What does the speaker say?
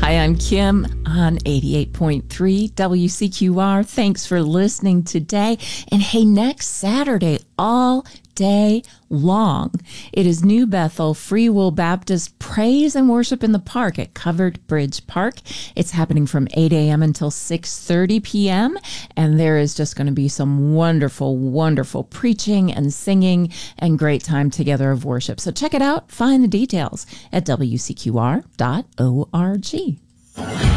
Hi, I'm Kim on 88.3 WCQR. Thanks for listening today. And hey, next Saturday, all day long, it is New Bethel Free Will Baptist Praise and Worship in the Park at Covered Bridge Park. It's happening from 8 a.m. until 6:30 p.m. And there is just going to be some wonderful, wonderful preaching and singing and great time together of worship. So check it out. Find the details at WCQR.org.